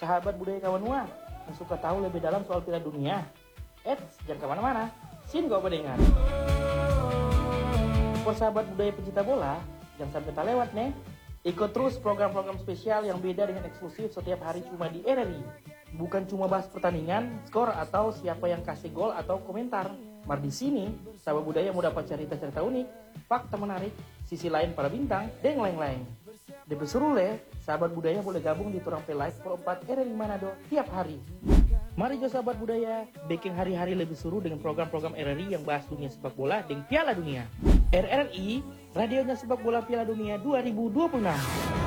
Sahabat budaya kawanua yang suka tahu lebih dalam soal Piala Dunia, jangan kemana-mana, sini kau pendengar. For sahabat budaya pecinta bola, jangan sampai tak lewat nih. Ikut terus program-program spesial yang beda dengan eksklusif setiap hari cuma di RRI. Bukan cuma bahas pertandingan, skor atau siapa yang kasih gol atau komentar. Mar di sini, sahabat budaya mau dapat cerita-cerita unik, fakta menarik, sisi lain para bintang, dan lain-lain. Lebih seru le, sahabat budaya boleh gabung di Turang Live Pro 4 RRI Manado tiap hari. Mari jo sahabat budaya, bikin hari-hari lebih seru dengan program-program RRI yang bahas dunia sepak bola dan Piala Dunia. RRI, radionya sepak bola Piala Dunia 2026.